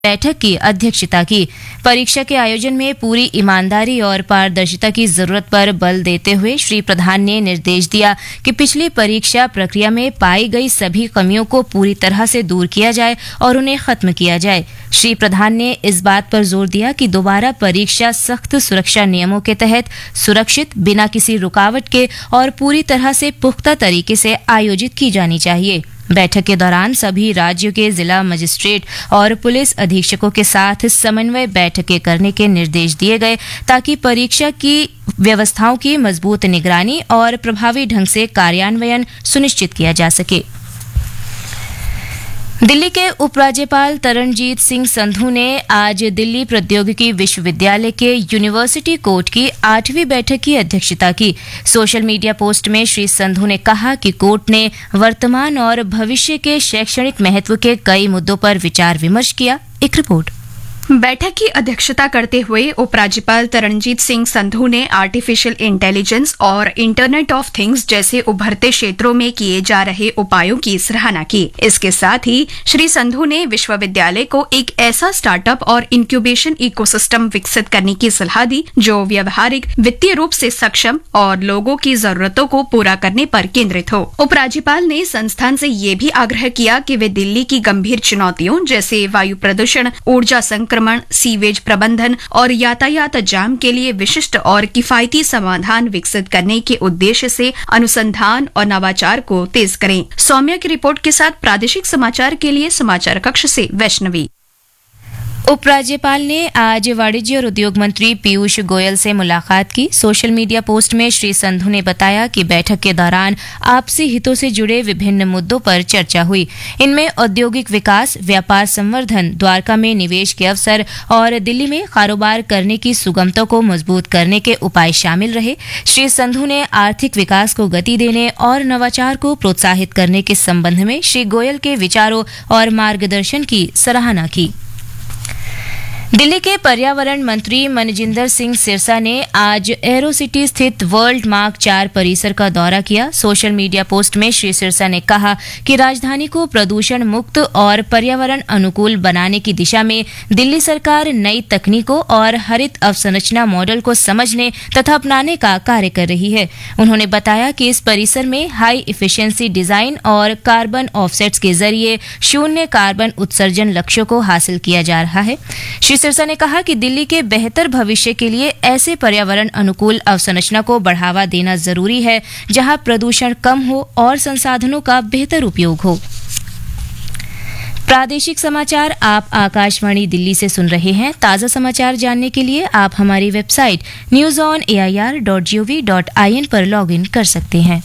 बैठक की अध्यक्षता की। परीक्षा के आयोजन में पूरी ईमानदारी और पारदर्शिता की जरूरत पर बल देते हुए श्री प्रधान ने निर्देश दिया कि पिछली परीक्षा प्रक्रिया में पाई गई सभी कमियों को पूरी तरह से दूर किया जाए और उन्हें खत्म किया जाए। श्री प्रधान ने इस बात पर जोर दिया कि दोबारा परीक्षा सख्त सुरक्षा नियमों के तहत सुरक्षित, बिना किसी रुकावट के और पूरी तरह से पुख्ता तरीके से आयोजित की जानी चाहिए। बैठक के दौरान सभी राज्यों के जिला मजिस्ट्रेट और पुलिस अधीक्षकों के साथ समन्वय बैठकें करने के निर्देश दिए गए ताकि परीक्षा की व्यवस्थाओं की मजबूत निगरानी और प्रभावी ढंग से कार्यान्वयन सुनिश्चित किया जा सके। दिल्ली के उपराज्यपाल तरणजीत सिंह संधू ने आज दिल्ली प्रौद्योगिकी विश्वविद्यालय के यूनिवर्सिटी कोर्ट की 8वीं बैठक की अध्यक्षता की। सोशल मीडिया पोस्ट में श्री संधू ने कहा कि कोर्ट ने वर्तमान और भविष्य के शैक्षणिक महत्व के कई मुद्दों पर विचार विमर्श किया। एक रिपोर्ट। बैठक की अध्यक्षता करते हुए उपराज्यपाल तरणजीत सिंह संधू ने आर्टिफिशियल इंटेलिजेंस और इंटरनेट ऑफ थिंग्स जैसे उभरते क्षेत्रों में किए जा रहे उपायों की सराहना की। इसके साथ ही श्री संधू ने विश्वविद्यालय को एक ऐसा स्टार्टअप और इंक्यूबेशन इकोसिस्टम विकसित करने की सलाह दी जो व्यवहारिक, वित्तीय रूप से सक्षम और लोगों की जरूरतों को पूरा करने पर केंद्रित हो। उपराज्यपाल ने संस्थान से ये भी आग्रह किया कि वे दिल्ली की गंभीर चुनौतियों जैसे वायु प्रदूषण, ऊर्जा संक्रमण, सीवेज प्रबंधन और यातायात जाम के लिए विशिष्ट और किफायती समाधान विकसित करने के उद्देश्य से अनुसंधान और नवाचार को तेज करें। सौम्या की रिपोर्ट के साथ प्रादेशिक समाचार के लिए समाचार कक्ष से वैष्णवी। उपराज्यपाल ने आज वाणिज्य और उद्योग मंत्री पीयूष गोयल से मुलाकात की। सोशल मीडिया पोस्ट में श्री संधू ने बताया कि बैठक के दौरान आपसी हितों से जुड़े विभिन्न मुद्दों पर चर्चा हुई। इनमें औद्योगिक विकास, व्यापार संवर्धन, द्वारका में निवेश के अवसर और दिल्ली में कारोबार करने की सुगमता को मजबूत करने के उपाय शामिल रहे। श्री संधू ने आर्थिक विकास को गति देने और नवाचार को प्रोत्साहित करने के संबंध में श्री गोयल के विचारों और मार्गदर्शन की सराहना की। दिल्ली के पर्यावरण मंत्री मनजिंदर सिंह सिरसा ने आज एरो सिटी स्थित वर्ल्ड मार्क 4 परिसर का दौरा किया। सोशल मीडिया पोस्ट में श्री सिरसा ने कहा कि राजधानी को प्रदूषण मुक्त और पर्यावरण अनुकूल बनाने की दिशा में दिल्ली सरकार नई तकनीकों और हरित अवसंरचना मॉडल को समझने तथा अपनाने का कार्य कर रही है। उन्होंने बताया कि इस परिसर में हाई इफिशिएंसी डिजाइन और कार्बन ऑफसेट्स के जरिए शून्य कार्बन उत्सर्जन लक्ष्यों को हासिल किया जा रहा है। श्री सिरसा ने कहा कि दिल्ली के बेहतर भविष्य के लिए ऐसे पर्यावरण अनुकूल अवसंरचना को बढ़ावा देना जरूरी है जहां प्रदूषण कम हो और संसाधनों का बेहतर उपयोग हो। प्रादेशिक समाचार आप आकाशवाणी दिल्ली से सुन रहे हैं। ताजा समाचार जानने के लिए आप हमारी वेबसाइट newsonair.gov.in पर लॉगिन कर सकते हैं।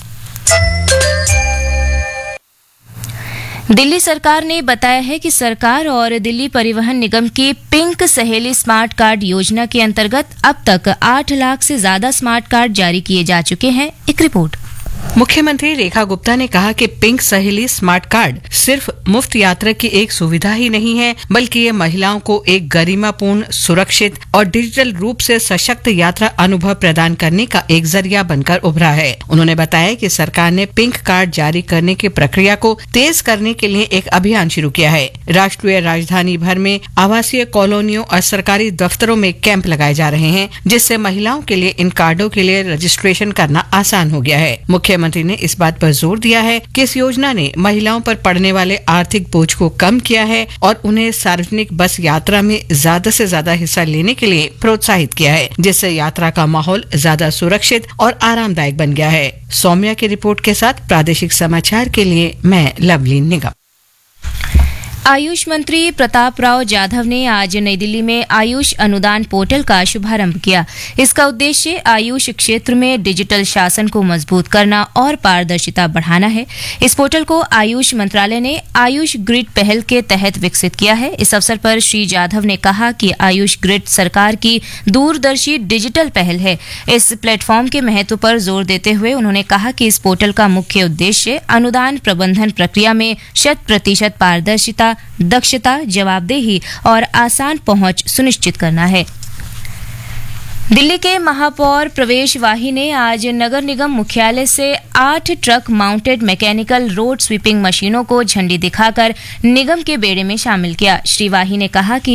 दिल्ली सरकार ने बताया है कि सरकार और दिल्ली परिवहन निगम की पिंक सहेली स्मार्ट कार्ड योजना के अंतर्गत अब तक 8 लाख से ज्यादा स्मार्ट कार्ड जारी किए जा चुके हैं। एक रिपोर्ट। मुख्यमंत्री रेखा गुप्ता ने कहा कि पिंक सहेली स्मार्ट कार्ड सिर्फ मुफ्त यात्रा की एक सुविधा ही नहीं है, बल्कि ये महिलाओं को एक गरिमापूर्ण, सुरक्षित और डिजिटल रूप से सशक्त यात्रा अनुभव प्रदान करने का एक जरिया बनकर उभरा है। उन्होंने बताया कि सरकार ने पिंक कार्ड जारी करने की प्रक्रिया को तेज करने के लिए एक अभियान शुरू किया है। राष्ट्रीय राजधानी भर में आवासीय कॉलोनियों और सरकारी दफ्तरों में कैंप लगाए जा रहे हैं, जिससे महिलाओं के लिए इन कार्डों के लिए रजिस्ट्रेशन करना आसान हो गया है। मुख्यमंत्री ने इस बात पर जोर दिया है कि इस योजना ने महिलाओं पर पड़ने वाले आर्थिक बोझ को कम किया है और उन्हें सार्वजनिक बस यात्रा में ज्यादा से ज्यादा हिस्सा लेने के लिए प्रोत्साहित किया है, जिससे यात्रा का माहौल ज्यादा सुरक्षित और आरामदायक बन गया है। सौम्या की रिपोर्ट के साथ प्रादेशिक समाचार के लिए मैं लवली निगम। आयुष मंत्री प्रताप राव जाधव ने आज नई दिल्ली में आयुष अनुदान पोर्टल का शुभारंभ किया। इसका उद्देश्य आयुष क्षेत्र में डिजिटल शासन को मजबूत करना और पारदर्शिता बढ़ाना है। इस पोर्टल को आयुष मंत्रालय ने आयुष ग्रिड पहल के तहत विकसित किया है। इस अवसर पर श्री जाधव ने कहा कि आयुष ग्रिड सरकार की दूरदर्शी डिजिटल पहल है। इस प्लेटफॉर्म के महत्व पर जोर देते हुए उन्होंने कहा कि इस पोर्टल का मुख्य उद्देश्य अनुदान प्रबंधन प्रक्रिया में 100% पारदर्शिता, दक्षता, जवाबदेही और आसान पहुंच सुनिश्चित करना है। दिल्ली के महापौर प्रवेश वाही ने आज नगर निगम मुख्यालय से 8 truck mounted mechanical road sweeping मशीनों को झंडी दिखाकर निगम के बेड़े में शामिल किया। श्री वाही ने कहा कि